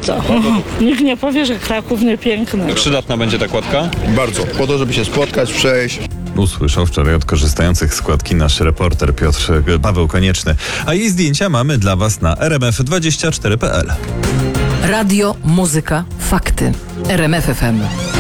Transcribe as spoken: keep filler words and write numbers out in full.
to. Nikt nie powie, że Kraków nie piękny. Przydatna będzie ta kładka? Bardzo. Po to, żeby się spotkać, przejść. Usłyszał wczoraj od korzystających z kładki nasz reporter Piotr Paweł Konieczny. A jej zdjęcia mamy dla Was na r m f dwadzieścia cztery kropka p l. Radio, muzyka, fakty. R M F F M.